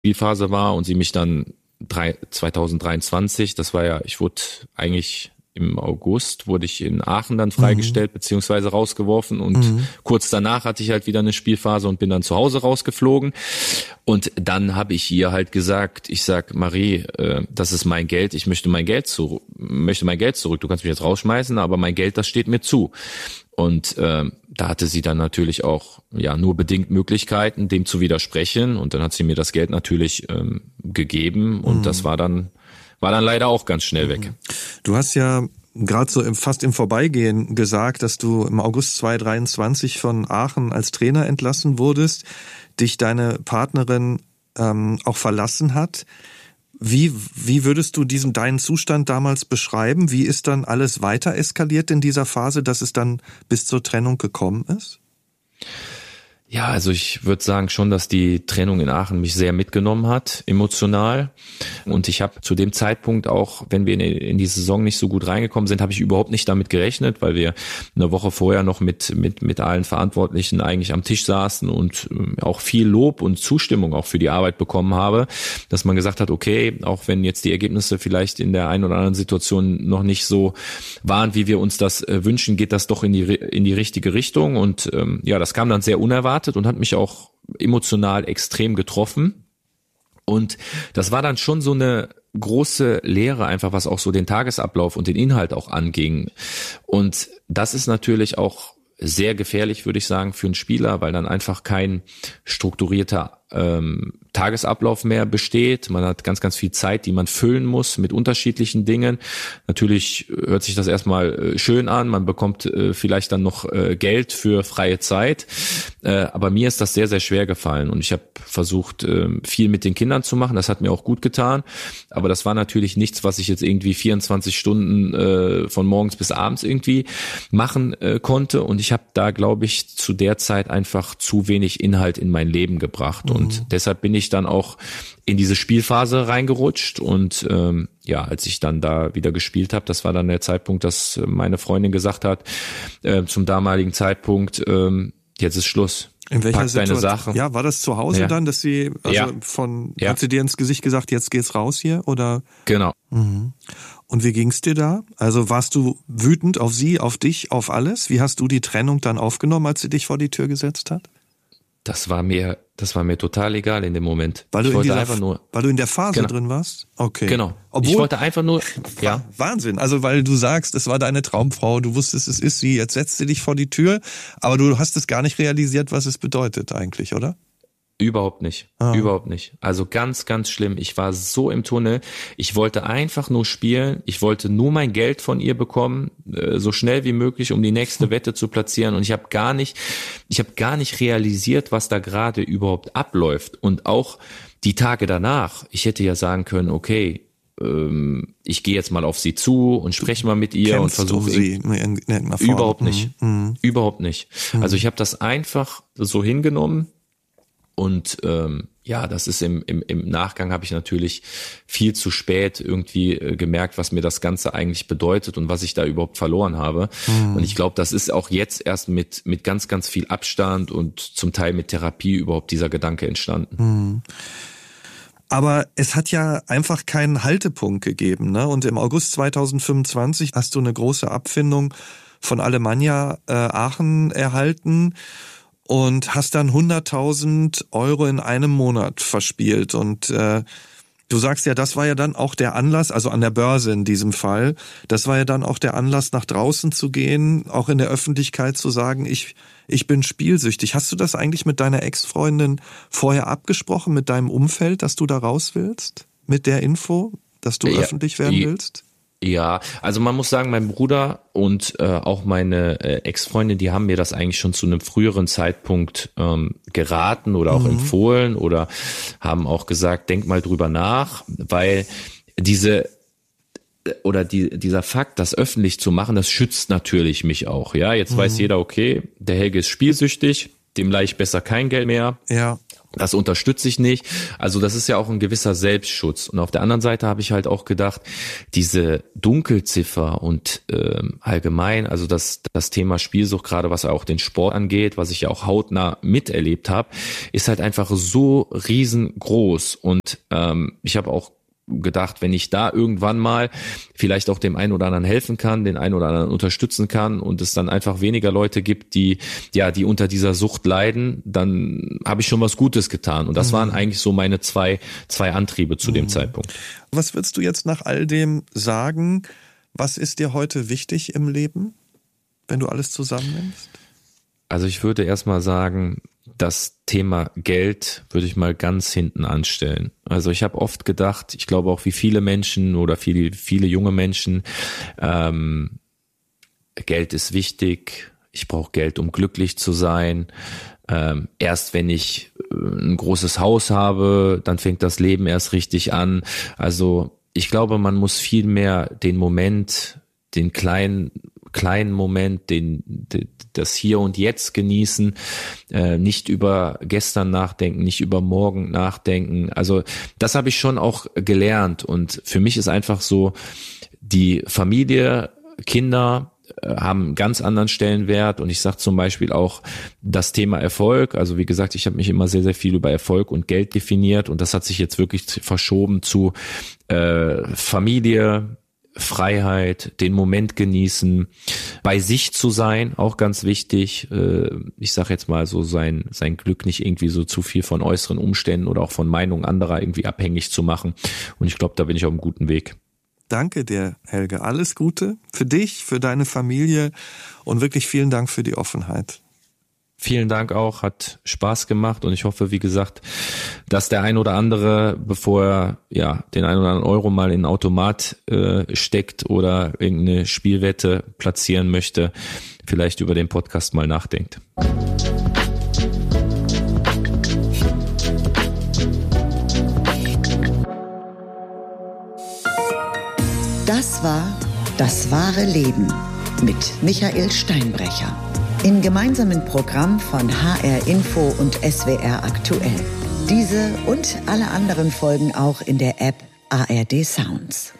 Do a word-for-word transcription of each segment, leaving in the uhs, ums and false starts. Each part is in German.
Spielphase war und sie mich dann drei, zwanzig dreiundzwanzig, das war ja, ich wurde eigentlich im August, wurde ich in Aachen dann freigestellt, mhm. beziehungsweise rausgeworfen und mhm. kurz danach hatte ich halt wieder eine Spielphase und bin dann zu Hause rausgeflogen und dann habe ich ihr halt gesagt, ich sag, Marie, äh, das ist mein Geld, ich möchte mein Geld zu, möchte mein Geld zurück, du kannst mich jetzt rausschmeißen, aber mein Geld, das steht mir zu. Und äh, da hatte sie dann natürlich auch ja nur bedingt Möglichkeiten, dem zu widersprechen. Und dann hat sie mir das Geld natürlich ähm, gegeben. Und mhm. das war dann war dann leider auch ganz schnell weg. Du hast ja gerade so im, fast im Vorbeigehen gesagt, dass du im August zwanzig dreiundzwanzig von Aachen als Trainer entlassen wurdest, dich deine Partnerin ähm, auch verlassen hat. Wie, wie würdest du diesen deinen Zustand damals beschreiben? Wie ist dann alles weiter eskaliert in dieser Phase, dass es dann bis zur Trennung gekommen ist? Ja, also ich würde sagen schon, dass die Trennung in Aachen mich sehr mitgenommen hat, emotional. Und ich habe zu dem Zeitpunkt auch, wenn wir in, in die Saison nicht so gut reingekommen sind, habe ich überhaupt nicht damit gerechnet, weil wir eine Woche vorher noch mit mit mit allen Verantwortlichen eigentlich am Tisch saßen und auch viel Lob und Zustimmung auch für die Arbeit bekommen habe, dass man gesagt hat, okay, auch wenn jetzt die Ergebnisse vielleicht in der einen oder anderen Situation noch nicht so waren, wie wir uns das äh, wünschen, geht das doch in die in die richtige Richtung. Und ähm, ja, das kam dann sehr unerwartet und hat mich auch emotional extrem getroffen. Und das war dann schon so eine große Lehre, einfach was auch so den Tagesablauf und den Inhalt auch anging. Und das ist natürlich auch sehr gefährlich, würde ich sagen, für einen Spieler, weil dann einfach kein strukturierter ähm, Tagesablauf mehr besteht. Man hat ganz, ganz viel Zeit, die man füllen muss mit unterschiedlichen Dingen. Natürlich hört sich das erstmal schön an. Man bekommt äh, vielleicht dann noch äh, Geld für freie Zeit. Äh, aber mir ist das sehr, sehr schwer gefallen. Und ich habe versucht, äh, viel mit den Kindern zu machen. Das hat mir auch gut getan. Aber das war natürlich nichts, was ich jetzt irgendwie vierundzwanzig Stunden äh, von morgens bis abends irgendwie machen äh, konnte. Und ich habe da, glaube ich, zu der Zeit einfach zu wenig Inhalt in mein Leben gebracht. Mhm. Und deshalb bin ich dann auch in diese Spielphase reingerutscht und ähm, ja, als ich dann da wieder gespielt habe, das war dann der Zeitpunkt, dass meine Freundin gesagt hat, äh, zum damaligen Zeitpunkt, ähm, jetzt ist Schluss. In welcher Pack Situation? Deine Sachen. Ja, war das zu Hause ja. dann, dass sie, also ja. von, ja. hat sie dir ins Gesicht gesagt, jetzt geht's raus hier, oder? Genau. Mhm. Und wie ging's dir da? Also warst du wütend auf sie, auf dich, auf alles? Wie hast du die Trennung dann aufgenommen, als sie dich vor die Tür gesetzt hat? Das war mir, das war mir total egal in dem Moment. Weil du, ich in wollte dieser, einfach nur, weil du in der Phase genau. drin warst? Okay. Genau. Obwohl, ich wollte einfach nur, ja. Wahnsinn. Also, weil du sagst, es war deine Traumfrau, du wusstest, es ist sie, jetzt setzt sie dich vor die Tür, aber du hast es gar nicht realisiert, was es bedeutet eigentlich, oder? Überhaupt nicht, ah. überhaupt nicht. Also ganz, ganz schlimm. Ich war so im Tunnel. Ich wollte einfach nur spielen. Ich wollte nur mein Geld von ihr bekommen, äh, so schnell wie möglich, um die nächste Wette zu platzieren. Und ich habe gar nicht, ich habe gar nicht realisiert, was da gerade überhaupt abläuft. Und auch die Tage danach. Ich hätte ja sagen können, okay, ähm, ich gehe jetzt mal auf sie zu und spreche mal mit ihr und versuche sie. In, in, in überhaupt nicht, mhm. überhaupt nicht. Mhm. Also ich habe das einfach so hingenommen. Und ähm, ja, das ist im, im, im Nachgang habe ich natürlich viel zu spät irgendwie äh, gemerkt, was mir das Ganze eigentlich bedeutet und was ich da überhaupt verloren habe. Mhm. Und ich glaube, das ist auch jetzt erst mit mit ganz, ganz viel Abstand und zum Teil mit Therapie überhaupt dieser Gedanke entstanden. Mhm. Aber es hat ja einfach keinen Haltepunkt gegeben, ne? Und im August zwanzig fünfundzwanzig hast du eine große Abfindung von Alemannia äh, Aachen erhalten. Und hast dann hunderttausend Euro in einem Monat verspielt. Und äh, du sagst ja, das war ja dann auch der Anlass, also an der Börse in diesem Fall, das war ja dann auch der Anlass, nach draußen zu gehen, auch in der Öffentlichkeit zu sagen, ich ich bin spielsüchtig. Hast du das eigentlich mit deiner Ex-Freundin vorher abgesprochen, mit deinem Umfeld, dass du da raus willst? Mit der Info, dass du ja, öffentlich werden ja. willst? Ja, also man muss sagen, mein Bruder und äh, auch meine äh, Ex-Freundin, die haben mir das eigentlich schon zu einem früheren Zeitpunkt ähm, geraten oder auch mhm. empfohlen oder haben auch gesagt, denk mal drüber nach, weil diese oder die, dieser Fakt, das öffentlich zu machen, das schützt natürlich mich auch. Ja, jetzt mhm. weiß jeder, okay, der Helge ist spielsüchtig, dem leihe ich besser kein Geld mehr. Ja. Das unterstütze ich nicht. Also das ist ja auch ein gewisser Selbstschutz. Und auf der anderen Seite habe ich halt auch gedacht, diese Dunkelziffer und ähm, allgemein, also das das Thema Spielsucht, gerade was auch den Sport angeht, was ich ja auch hautnah miterlebt habe, ist halt einfach so riesengroß. Und ähm, ich habe auch gedacht, wenn ich da irgendwann mal vielleicht auch dem einen oder anderen helfen kann, den einen oder anderen unterstützen kann und es dann einfach weniger Leute gibt, die ja, die unter dieser Sucht leiden, dann habe ich schon was Gutes getan. Und das mhm. waren eigentlich so meine zwei zwei Antriebe zu mhm. dem Zeitpunkt. Was würdest du jetzt nach all dem sagen? Was ist dir heute wichtig im Leben, wenn du alles zusammennimmst? Also ich würde erstmal sagen, das Thema Geld würde ich mal ganz hinten anstellen. Also ich habe oft gedacht, ich glaube auch wie viele Menschen oder viele, viele junge Menschen, ähm, Geld ist wichtig, ich brauche Geld, um glücklich zu sein. Ähm, erst wenn ich ein großes Haus habe, dann fängt das Leben erst richtig an. Also ich glaube, man muss viel mehr den Moment, den kleinen kleinen Moment, den, den das Hier und Jetzt genießen, äh, nicht über gestern nachdenken, nicht über morgen nachdenken. Also das habe ich schon auch gelernt und für mich ist einfach so, die Familie, Kinder äh, haben einen ganz anderen Stellenwert und ich sage zum Beispiel auch das Thema Erfolg. Also wie gesagt, ich habe mich immer sehr, sehr viel über Erfolg und Geld definiert und das hat sich jetzt wirklich verschoben zu äh, Familie, Freiheit, den Moment genießen, bei sich zu sein, auch ganz wichtig. Ich sage jetzt mal so, sein sein Glück nicht irgendwie so zu viel von äußeren Umständen oder auch von Meinungen anderer irgendwie abhängig zu machen. Und ich glaube, da bin ich auf einem guten Weg. Danke dir, Helge. Alles Gute für dich, für deine Familie und wirklich vielen Dank für die Offenheit. Vielen Dank auch, hat Spaß gemacht und ich hoffe, wie gesagt, dass der ein oder andere, bevor er ja den ein oder anderen Euro mal in einen Automat äh, steckt oder irgendeine Spielwette platzieren möchte, vielleicht über den Podcast mal nachdenkt. Das war Das wahre Leben mit Michael Steinbrecher. Im gemeinsamen Programm von H R Info und S W R Aktuell. Diese und alle anderen Folgen auch in der App A R D Sounds.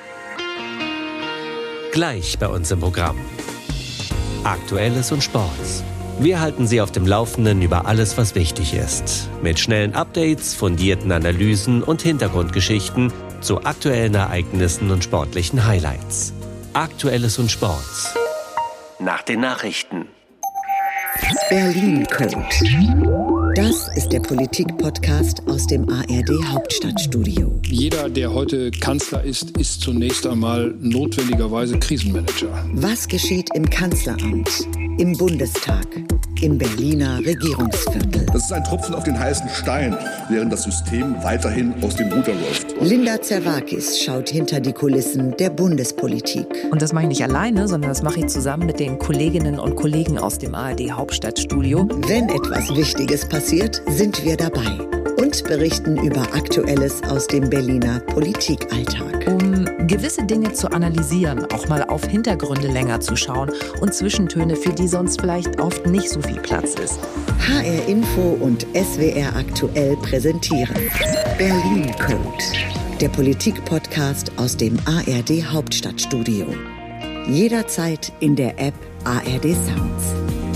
Gleich bei uns im Programm. Aktuelles und Sports. Wir halten Sie auf dem Laufenden über alles, was wichtig ist. Mit schnellen Updates, fundierten Analysen und Hintergrundgeschichten zu aktuellen Ereignissen und sportlichen Highlights. Aktuelles und Sports. Nach den Nachrichten. Berlin Code. Das ist der Politik-Podcast aus dem A R D Hauptstadtstudio. Jeder, der heute Kanzler ist, ist zunächst einmal notwendigerweise Krisenmanager. Was geschieht im Kanzleramt, im Bundestag, im Berliner Regierungsviertel? Das ist ein Tropfen auf den heißen Stein, während das System weiterhin aus dem Ruder läuft. Linda Zerwakis schaut hinter die Kulissen der Bundespolitik. Und das mache ich nicht alleine, sondern das mache ich zusammen mit den Kolleginnen und Kollegen aus dem A R D Hauptstadtstudio. Wenn etwas Wichtiges passiert, sind wir dabei und berichten über Aktuelles aus dem Berliner Politikalltag. Um gewisse Dinge zu analysieren, auch mal auf Hintergründe länger zu schauen und Zwischentöne, für die sonst vielleicht oft nicht so viel Platz ist. H R Info und S W R Aktuell präsentieren Berlin Code, der Politik-Podcast aus dem A R D Hauptstadtstudio. Jederzeit in der App A R D Sounds.